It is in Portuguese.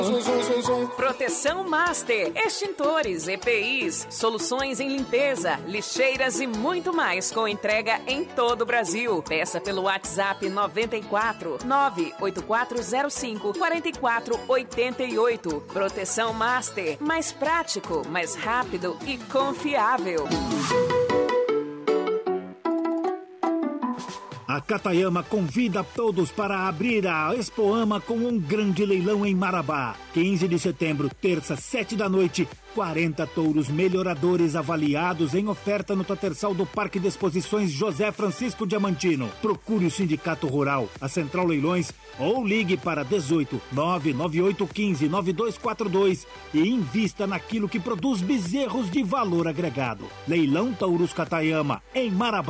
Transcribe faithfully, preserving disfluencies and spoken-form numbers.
Proteção Master, extintores, E P Is, soluções em limpeza, lixeiras e muito mais com entrega em todo o Brasil. Peça pelo WhatsApp noventa e quatro, nove oito quatro zero cinco, quatro quatro oito oito. Proteção Master, mais prático, mais rápido e confiável. A Catayama convida todos para abrir a Expoama com um grande leilão em Marabá. quinze de setembro, terça, sete da noite, quarenta touros melhoradores avaliados em oferta no Tatersal do Parque de Exposições José Francisco Diamantino. Procure o Sindicato Rural, a Central Leilões ou ligue para dezoito, nove nove oito um cinco, nove dois quatro dois e invista naquilo que produz bezerros de valor agregado. Leilão Touros Catayama, em Marabá.